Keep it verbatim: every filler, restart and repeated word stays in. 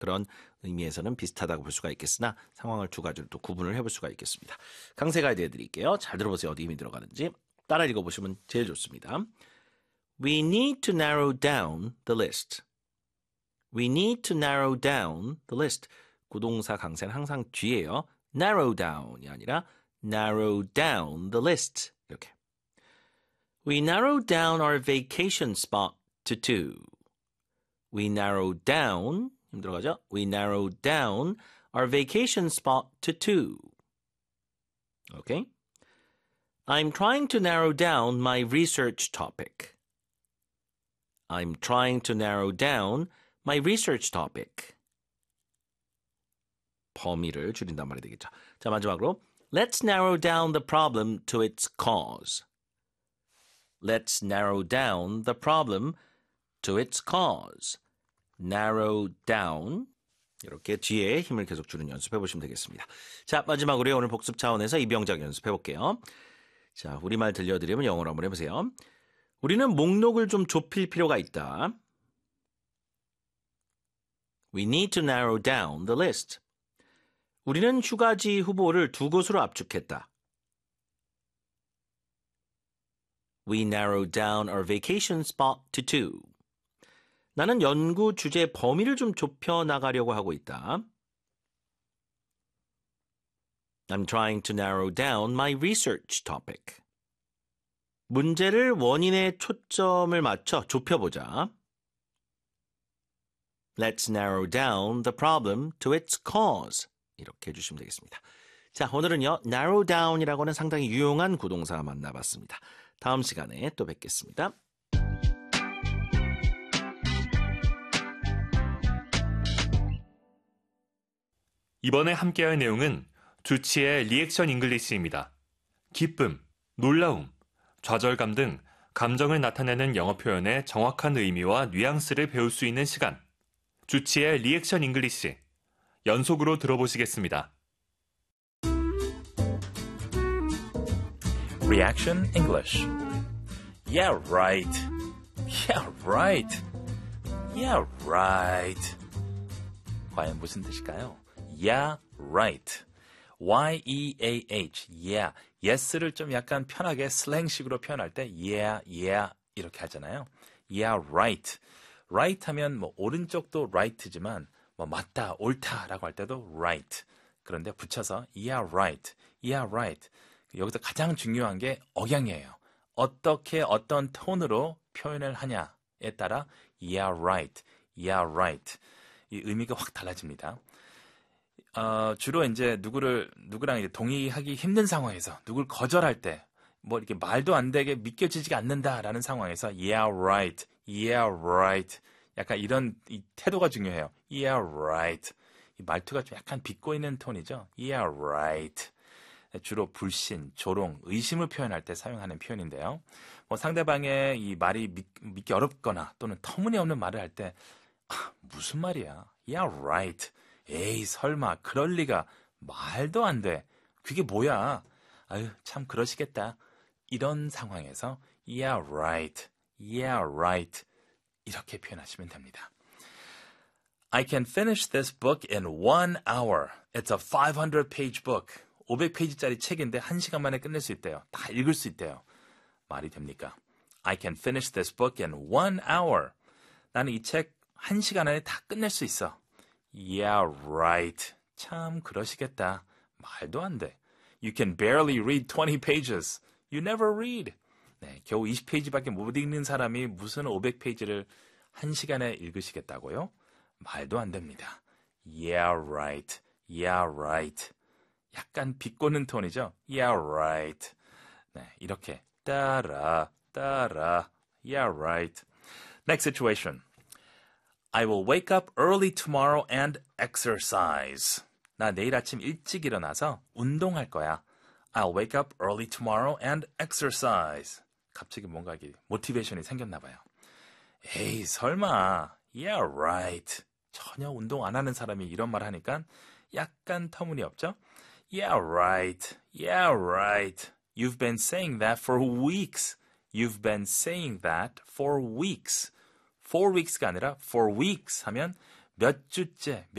그런 의미에서는 비슷하다고 볼 수가 있겠으나 상황을 두 가지로 또 구분을 해볼 수가 있겠습니다. 강세 가이드 해드릴게요. 잘 들어보세요. 어디 힘이 들어가는지. 따라 읽어보시면 제일 좋습니다. We need to narrow down the list. We need to narrow down the list. 구동사 강세는 항상 뒤에요. narrow down이 아니라 narrow down the list. 이렇게. We narrowed down our vacation spot to two. We narrowed down, 힘 들어가죠? We narrowed down our vacation spot to two. Okay? I'm trying to narrow down my research topic. I'm trying to narrow down my research topic. 범위를 줄인단 말이 되겠죠. 자, 마지막으로 Let's narrow down the problem to its cause. Let's narrow down the problem to its cause. narrow down. 이렇게 뒤에 힘을 계속 주는 연습해 보시면 되겠습니다. 자, 마지막으로 오늘 복습 차원에서 이병작 연습해 볼게요. 자, 우리말 들려드리면 영어로 한번 해보세요. 우리는 목록을 좀 좁힐 필요가 있다. We need to narrow down the list. 우리는 휴가지 후보를 두 곳으로 압축했다. We narrowed down our vacation spot to two. 나는 연구 주제 범위를 좀 좁혀 나가려고 하고 있다. I'm trying to narrow down my research topic. 문제를 원인에 초점을 맞춰 좁혀보자. Let's narrow down the problem to its cause. 이렇게 해주시면 되겠습니다. 자, 오늘은요, narrow down이라고는 상당히 유용한 구동사 만나봤습니다. 다음 시간에 또 뵙겠습니다. 이번에 함께할 내용은 주치의 리액션 잉글리시입니다. 기쁨, 놀라움, 좌절감 등 감정을 나타내는 영어 표현의 정확한 의미와 뉘앙스를 배울 수 있는 시간. 주치의 리액션 잉글리시. 연속으로 들어보시겠습니다. Reaction English. Yeah, right. Yeah, right. Yeah, right. 과연 무슨 뜻일까요? Yeah, right. Y-E-A-H. Yeah. Yes를 좀 약간 편하게 슬랭식으로 표현할 때 yeah, yeah 이렇게 하잖아요. Yeah, right. right 하면 뭐 오른쪽도 right지만 뭐 맞다, 옳다라고 할 때도 right. 그런데 붙여서 yeah, right. Yeah, right. 여기서 가장 중요한 게 억양이에요. 어떻게 어떤 톤으로 표현을 하냐에 따라 yeah, right. Yeah, right. 이 의미가 확 달라집니다. 어, 주로 이제 누구를 누구랑 이제 동의하기 힘든 상황에서 누굴 거절할 때 뭐 이렇게 말도 안 되게 믿겨지지가 않는다라는 상황에서 yeah right, yeah right 약간 이런 이 태도가 중요해요. yeah right 이 말투가 좀 약간 빗고 있는 톤이죠. yeah right 주로 불신, 조롱, 의심을 표현할 때 사용하는 표현인데요. 뭐 상대방의 이 말이 믿, 믿기 어렵거나 또는 터무니없는 말을 할 때 아, 무슨 말이야? yeah right 에이 설마 그럴 리가 말도 안 돼. 그게 뭐야? 아유 참 그러시겠다. 이런 상황에서 yeah right, yeah right 이렇게 표현하시면 됩니다. I can finish this book in one hour. It's a five hundred page book. 오백 페이지짜리 책인데 한 시간 만에 끝낼 수 있대요. 다 읽을 수 있대요. 말이 됩니까? I can finish this book in one hour. 나는 이 책 한 시간 안에 다 끝낼 수 있어. Yeah, right. 참 그러시겠다. 말도 안 돼. You can barely read twenty pages. You never read. 네, 겨우 이십 페이지밖에 못 읽는 사람이 무슨 오백 페이지를 한 시간에 읽으시겠다고요? 말도 안 됩니다. Yeah, right. Yeah, right. 약간 비꼬는 톤이죠. Yeah, right. 네, 이렇게 따라, 따라. Yeah, right. Next situation. I will wake up early tomorrow and exercise. 나 내일 아침 일찍 일어나서 운동할 거야. I'll wake up early tomorrow and exercise. 갑자기 뭔가 이게 모티베이션이 생겼나 봐요. 에이, 설마. Yeah, right. 전혀 운동 안 하는 사람이 이런 말 하니까 약간 터무니없죠? Yeah, right. Yeah, right. You've been saying that for weeks. You've been saying that for weeks. four weeks가 아니라 for weeks 하면 몇 주째,